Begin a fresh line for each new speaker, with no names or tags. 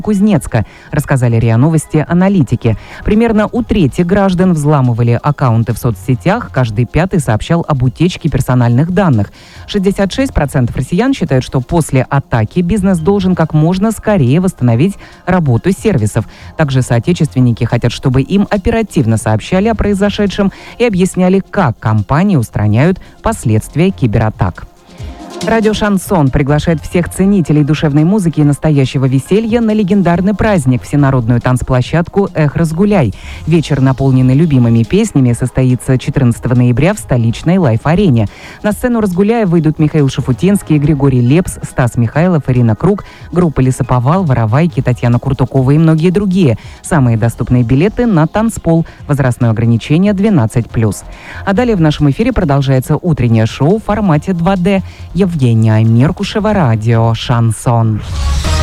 Кузнецка, рассказали РИА Новости аналитики. Примерно у трети граждан взламывали аккаунты в соцсетях, каждый пятый сообщал об утечке персональных данных. 66% россиян считают, что после атаки бизнес должен как можно скорее восстановить работу сервисов. Также соотечественники хотят, чтобы им оперативно сообщали о произошедшем и объясняли, как компании устраняют последствия кибератак. Радио «Шансон» приглашает всех ценителей душевной музыки и настоящего веселья на легендарный праздник – всенародную танцплощадку «Эх, разгуляй». Вечер, наполненный любимыми песнями, состоится 14 ноября в столичной Лайф-арене. На сцену «Разгуляя» выйдут Михаил Шафутинский, Григорий Лепс, Стас Михайлов, Ирина Круг, группа «Лесоповал», «Воровайки», Татьяна Куртукова и многие другие. Самые доступные билеты на танцпол. Возрастное ограничение 12+. А далее в нашем эфире продолжается утреннее шоу в формате 2D. Евгения Меркушева, радио «Шансон».